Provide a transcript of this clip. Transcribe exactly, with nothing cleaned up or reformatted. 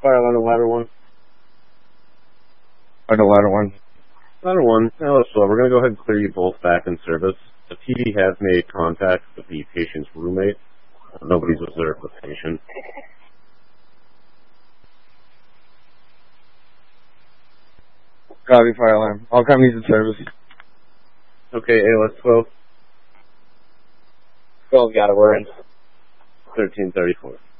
Fire ladder, ladder one. Ladder, ladder one. Ladder one. Now, so we're going to go ahead and clear you both back in service. The P D has made contact with the patient's roommate. Uh, nobody's observed the patient. Copy, fire alarm. All companies in service. Okay, A L S twelve. twelve got it, we're in. thirteen thirty-four.